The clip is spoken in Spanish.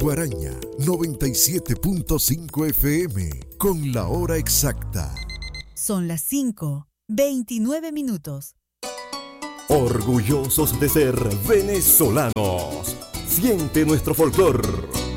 Guaraña 97.5 FM con la hora exacta. Son las 5:29. Orgullosos de ser venezolanos. Siente nuestro folclor.